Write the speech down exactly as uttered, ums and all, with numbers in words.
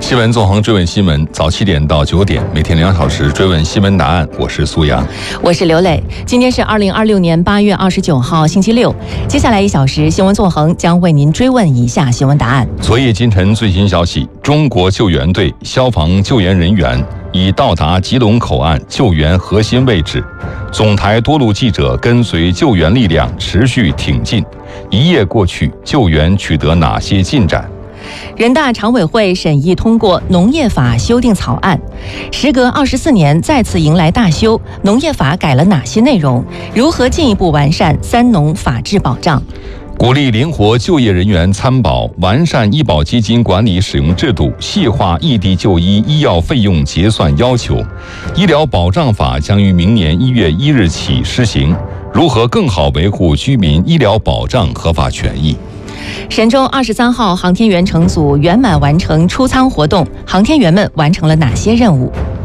新闻纵横追问新闻，早七点到九点，每天两小时追问新闻答案。我是苏阳， 我是刘磊。今天是二零二六年八月二十九号，星期六。接下来一小时，新闻纵横将为您追问以下新闻答案。 昨夜今晨最新消息，中国救援队消防救援人员已到达吉隆口岸救援核心位置，总台多路记者跟随救援力量持续挺进。一夜过去，救援取得哪些进展？ 人大常委会审议通过农业法修订草案，时隔二十四年再次迎来大修，农业法改了哪些内容？如何进一步完善三农法治保障？ 鼓励灵活就业人员参保，完善医保基金管理使用制度，细化异地就医医药费用结算要求。医疗保障法将于明年一月一日起施行，如何更好维护居民医疗保障合法权益？ 神舟二十三号航天员乘组圆满完成出舱活动，航天员们完成了哪些任务？